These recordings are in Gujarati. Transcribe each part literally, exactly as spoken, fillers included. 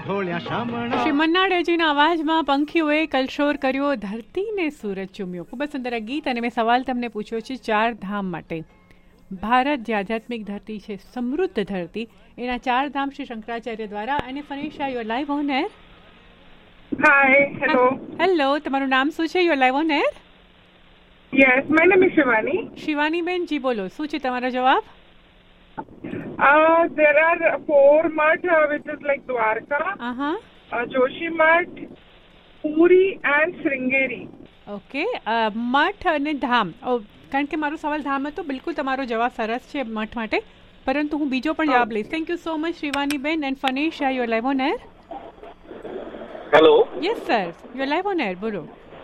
શ્રી મન્ના ડેજીના અવાજમાં પંખીઓએ કલશોર કર્યો, ધરતીને સૂરજ ચૂમ્યો. ખૂબ જ સુંદર ગીત. અને મેં સવાલ તમને પૂછ્યો છે ચાર ધામ માટે. ભારત જે આધ્યાત્મિક ધરતી છે, સમૃદ્ધ ધરતી, એના ચાર ધામ શ્રી શંકરાચાર્ય દ્વારા. અને ફનીશા, you are live on air. Hi, hello. Hello, તમારું નામ શું છે? You are live on air. Yes, my name is Shivani. Shivani બેન જી, બોલો, શું છે તમારો જવાબ? Uh, there are four mठ, uh, which is like Dwarka, uh-huh. uh, Joshi Math, Puri and Sringeri. Okay, મઠ અને ધામ. ઓ, કારણ કે મારો સવાલ ધામ હતો. બિલકુલ તમારો જવાબ સરસ છે મઠ માટે, પરંતુ હું બીજો પણ જવાબ લઈશ. Thank you so much Shivani બેન. And ફનીશા, you are live on air. Hello. Yes sir, you are live on air. बोलो.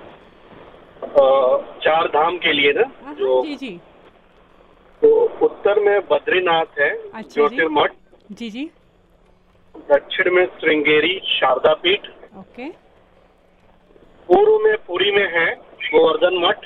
चार धाम के लिए ना, जो जी जी तो उत्तर में बद्रीनाथ है, ज्योतिर्मठ. जी जी. दक्षिण में श्रृंगेरी शारदा पीठ. ओके. पूर्व में पुरी में है गोवर्धन मठ.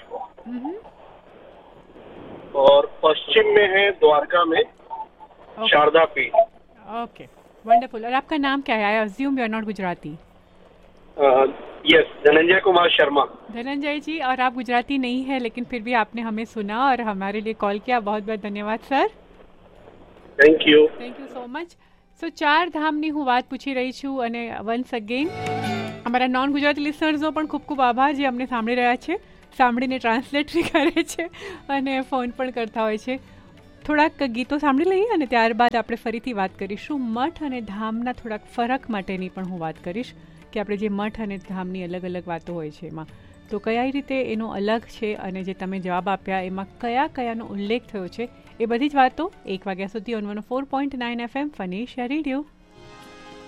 और पश्चिम में है द्वारका में शारदा पीठ. Okay, wonderful. और आपका नाम क्या है? I assume you are not Gujarati. Yes, Dhananjay Kumar Sharma. Dhananjay जी, और आप गुजराती नहीं है, लेकिन फिर भी आपने हमें सुना और हमारे लिए कॉल किया. बहुत बहुत धन्यवाद sir. Thank you. Thank you so much. સો ચાર ધામની હું વાત પૂછી રહી છું. અને વન્સ અગેન અમારા નોન ગુજરાતી લિસનર્સનો પણ ખૂબ ખૂબ આભાર, જે અમને સાંભળી રહ્યા છે, સાંભળીને ટ્રાન્સલેટરી કરે છે અને ફોન પણ કરતા હોય છે. થોડાક ગીતો સાંભળી લઈએ અને ત્યારબાદ આપણે ફરીથી વાત કરીશું. મઠ અને ધામના થોડાક ફરક માટેની પણ હું વાત કરીશ, કે આપણે જે મઠ અને ધામની અલગ અલગ વાતો હોય છે એમાં તો કઈ રીતે એનો અલગ છે, અને જે તમે જવાબ આપ્યા એમાં કયા કયાનો ઉલ્લેખ થયો છે, એ બધી જ વાતો એક વાગ્યા સુધી on one four point nine F M ફનીશા radio.